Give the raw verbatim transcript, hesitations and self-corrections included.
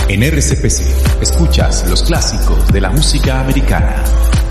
En R C P C escuchas los clásicos de la música americana.